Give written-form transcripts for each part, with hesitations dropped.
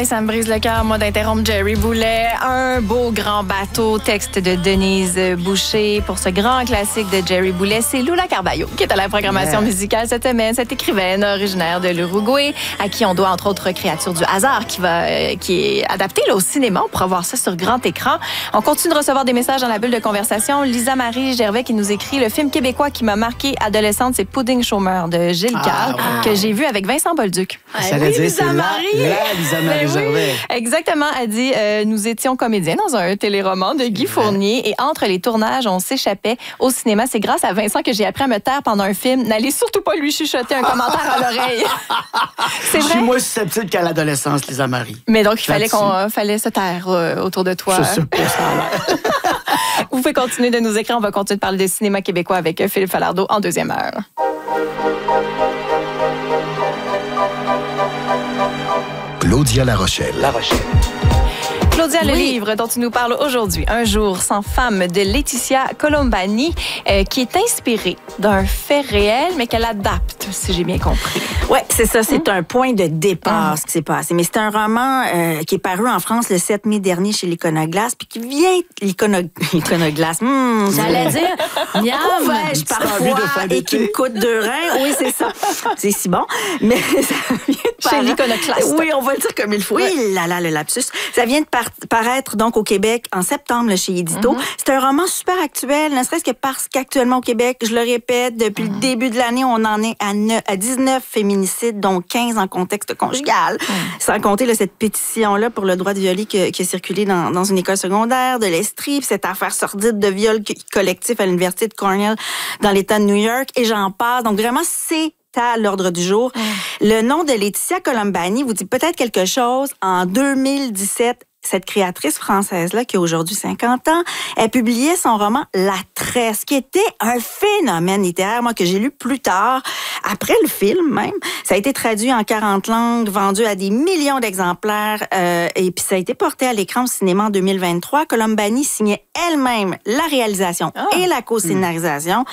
ça me brise le cœur, moi, d'interrompre Jerry Boulet. Un beau grand bateau, texte de Denise Boucher pour ce grand classique de Jerry Boulet. C'est Lula Carballo qui est à la programmation musicale cette semaine. Cette écrivaine originaire de l'Uruguay, à qui on doit, entre autres, Créature du hasard, qui est adaptée là, au cinéma. On pourra voir ça sur grand écran. On continue de recevoir des messages dans la bulle de conversation. Lisa-Marie Gervais qui nous écrit: le film québécois qui m'a marqué adolescente, c'est Pudding chômeur de Gilles Carle, que j'ai vu avec Vincent Bolduc. Ça veut dire, c'est la Lisa-Marie Gervais. Exactement, elle dit nous étions comédiens dans un téléroman de Guy Fournier et entre les tournages, on s'échappait au cinéma. C'est grâce à Vincent que j'ai appris à me taire pendant un film. N'allez surtout pas lui chuchoter un commentaire à l'oreille. C'est vrai? Je suis moins susceptible qu'à l'adolescence, Lisa-Marie. Mais donc, il fallait se taire autour de toi. Je sais pas ça. Vous pouvez continuer de nous écrire. On va continuer de parler de cinéma québécois avec Philippe Falardeau en deuxième heure. Claudia La Rochelle. Claudia, le livre dont tu nous parles aujourd'hui, Un jour sans femme, de Laetitia Colombani, qui est inspiré d'un fait réel, mais qu'elle adapte, si j'ai bien compris. Oui, c'est ça. C'est un point de départ, ce qui s'est passé. Mais c'est un roman qui est paru en France le 7 mai dernier chez l'Iconoglaste, puis qui vient... L'Iconoglaste, j'allais dire, miam, parfois, et qui me coûte 2 reins. Oui, c'est ça. C'est si bon. Mais ça vient de chez l'Iconoclaste. Oui, on va le dire comme il faut. Oui, le lapsus. Ça vient de paraître donc au Québec en septembre là, chez Édito. C'est un roman super actuel, ne serait-ce que parce qu'actuellement au Québec, je le répète, depuis le début de l'année, on en est à 19 féminicides, dont 15 en contexte conjugal. Sans compter là, cette pétition-là pour le droit de violer qui a circulé dans une école secondaire de l'Estrie, puis cette affaire sordide de viol collectif à l'Université de Cornell dans l'État de New York, et j'en passe. Donc vraiment, c'est à l'ordre du jour. Le nom de Laetitia Colombani vous dit peut-être quelque chose. En 2017, cette créatrice française-là, qui a aujourd'hui 50 ans, elle publiait son roman La Tresse, qui était un phénomène littéraire, moi, que j'ai lu plus tard, après le film même. Ça a été traduit en 40 langues, vendu à des millions d'exemplaires, et puis ça a été porté à l'écran au cinéma en 2023. Colombani signait elle-même la réalisation et la co-scénarisation.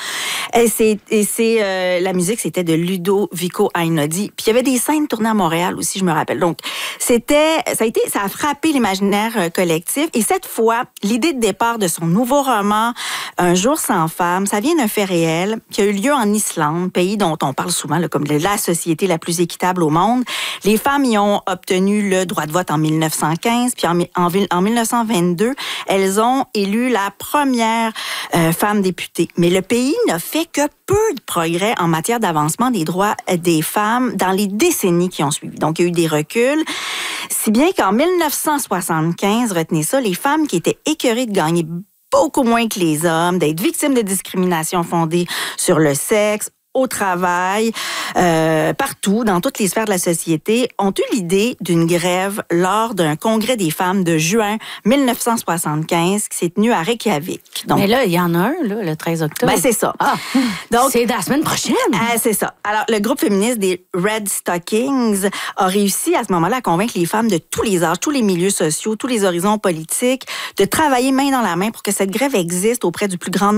La musique, c'était de Ludovico Einaudi. Puis il y avait des scènes tournées à Montréal aussi, je me rappelle. Donc, ça a frappé l'imaginaire collectif. Et cette fois, l'idée de départ de son nouveau roman, Un jour sans femme, ça vient d'un fait réel qui a eu lieu en Islande, pays dont on parle souvent là, comme la société la plus équitable au monde. Les femmes y ont obtenu le droit de vote en 1915, puis en 1922, elles ont élu la première femme députée. Mais le pays n'a fait que peu de progrès en matière d'avancement des droits des femmes dans les décennies qui ont suivi. Donc, il y a eu des reculs. Si bien qu'en 1975, retenez ça, les femmes qui étaient écœurées de gagner beaucoup moins que les hommes, d'être victimes de discrimination fondée sur le sexe, au travail, partout, dans toutes les sphères de la société, ont eu l'idée d'une grève lors d'un congrès des femmes de juin 1975 qui s'est tenu à Reykjavik. Donc, mais là, il y en a un, là, le 13 octobre. Ben, c'est ça. Donc, c'est la semaine prochaine. C'est ça. Alors, le groupe féministe des Red Stockings a réussi à ce moment-là à convaincre les femmes de tous les âges, tous les milieux sociaux, tous les horizons politiques, de travailler main dans la main pour que cette grève existe auprès du plus grand nombre